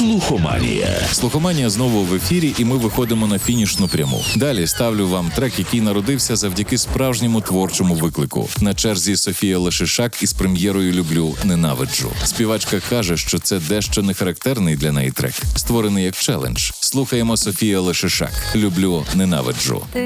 Слухоманія. Слухоманія знову в ефірі, і ми виходимо на фінішну пряму. Далі ставлю вам трек, який народився завдяки справжньому творчому виклику. На черзі Софія Лешишак із прем'єрою «Люблю, ненавиджу». Співачка каже, що це дещо не характерний для неї трек, створений як челендж. Слухаємо Софія Лешишак «Люблю, ненавиджу».